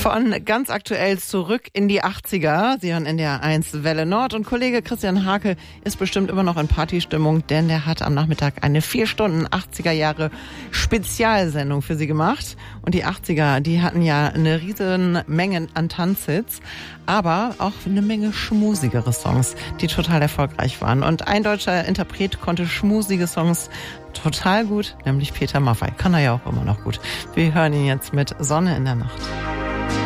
Von ganz aktuell zurück in die 80er. Sie hören NDR 1 Welle Nord und Kollege Christian Hake ist bestimmt immer noch in Partystimmung, denn der hat am Nachmittag eine 4 Stunden 80er Jahre Spezialsendung für Sie gemacht. Und die 80er, die hatten ja eine riesen Menge an Tanzhits, aber auch eine Menge schmusigere Songs, die total erfolgreich waren. Und ein deutscher Interpret konnte schmusige Songs total gut, nämlich Peter Maffay. Kann er ja auch immer noch gut. Wir hören ihn jetzt mit Sonne in der Nacht.